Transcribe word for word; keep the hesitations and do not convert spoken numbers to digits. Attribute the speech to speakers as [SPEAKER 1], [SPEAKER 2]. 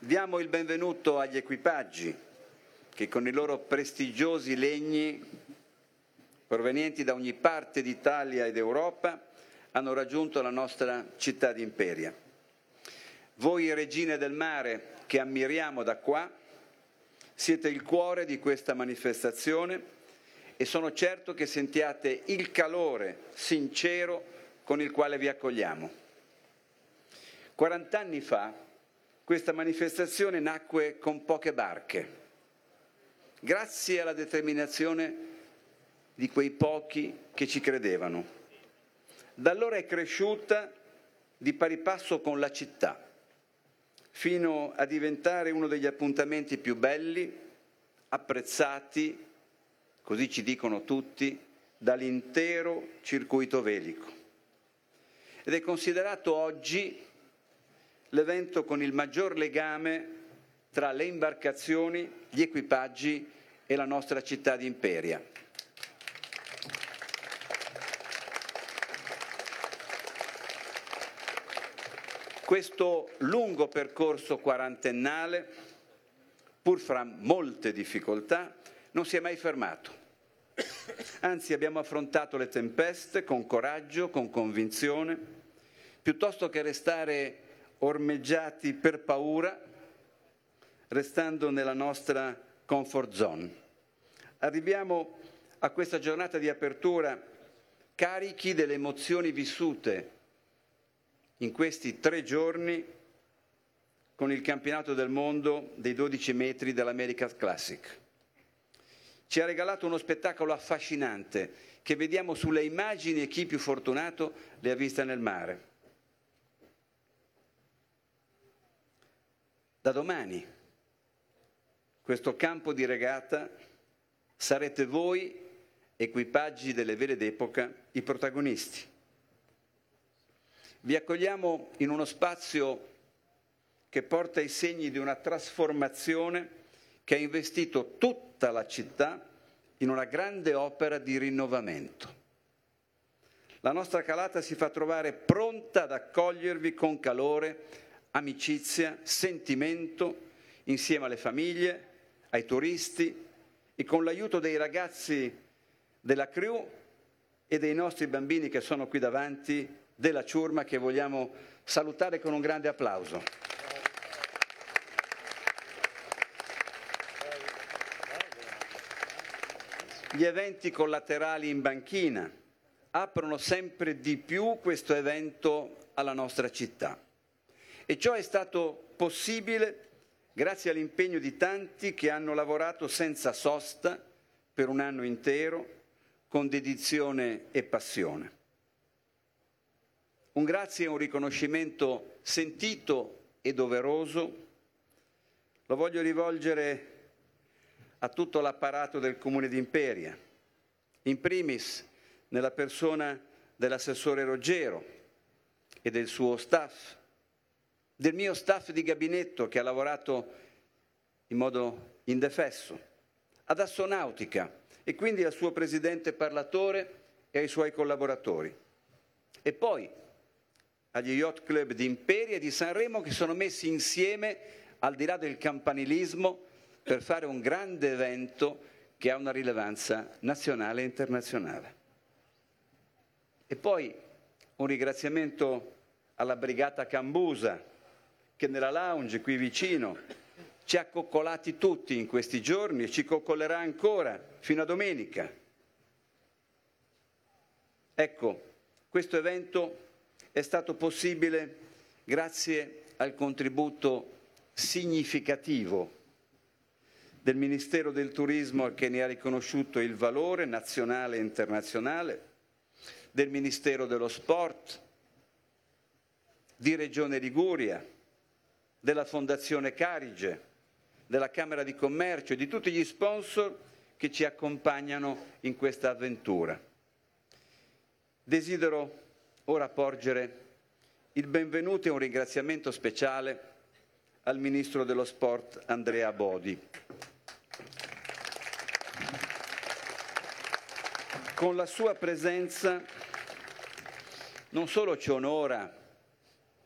[SPEAKER 1] Diamo il benvenuto agli equipaggi che con i loro prestigiosi legni, provenienti da ogni parte d'Italia ed Europa, hanno raggiunto la nostra città di Imperia. Voi regine del mare che ammiriamo da qua, siete il cuore di questa manifestazione e sono certo che sentiate il calore sincero con il quale vi accogliamo. quarant'anni fa questa manifestazione nacque con poche barche, grazie alla determinazione di quei pochi che ci credevano. Da allora è cresciuta di pari passo con la città, fino a diventare uno degli appuntamenti più belli, apprezzati, così ci dicono tutti, dall'intero circuito velico. Ed è considerato oggi l'evento con il maggior legame tra le imbarcazioni, gli equipaggi e la nostra città di Imperia. Questo lungo percorso quarantennale, pur fra molte difficoltà, non si è mai fermato. Anzi, abbiamo affrontato le tempeste con coraggio, con convinzione, piuttosto che restare ormeggiati per paura, restando nella nostra comfort zone. Arriviamo a questa giornata di apertura carichi delle emozioni vissute in questi tre giorni con il campionato del mondo dei dodici metri dell'America's Classic. Ci ha regalato uno spettacolo affascinante che vediamo sulle immagini e chi più fortunato le ha viste nel mare. Da domani, questo campo di regata, sarete voi, equipaggi delle vele d'epoca, i protagonisti. Vi accogliamo in uno spazio che porta i segni di una trasformazione che ha investito tutta la città in una grande opera di rinnovamento. La nostra calata si fa trovare pronta ad accogliervi con calore, amicizia, sentimento, insieme alle famiglie, ai turisti e con l'aiuto dei ragazzi della crew e dei nostri bambini che sono qui davanti, della ciurma, che vogliamo salutare con un grande applauso. Gli eventi collaterali in banchina aprono sempre di più questo evento alla nostra città. E ciò è stato possibile grazie all'impegno di tanti che hanno lavorato senza sosta per un anno intero, con dedizione e passione. Un grazie e un riconoscimento sentito e doveroso lo voglio rivolgere a tutto l'apparato del Comune di Imperia, in primis nella persona dell'assessore Roggero e del suo staff, del mio staff di gabinetto che ha lavorato in modo indefesso, ad Assonautica e quindi al suo presidente parlatore e ai suoi collaboratori. E poi agli Yacht Club di Imperia e di Sanremo che sono messi insieme al di là del campanilismo per fare un grande evento che ha una rilevanza nazionale e internazionale. E poi un ringraziamento alla Brigata Cambusa che nella lounge qui vicino ci ha coccolati tutti in questi giorni e ci coccolerà ancora fino a domenica. Ecco, questo evento è stato possibile grazie al contributo significativo del Ministero del Turismo, che ne ha riconosciuto il valore nazionale e internazionale, del Ministero dello Sport, di Regione Liguria, della Fondazione Carige, della Camera di Commercio e di tutti gli sponsor che ci accompagnano in questa avventura. Desidero ora porgere il benvenuto e un ringraziamento speciale al Ministro dello Sport Andrea Bodi. Con la sua presenza non solo ci onora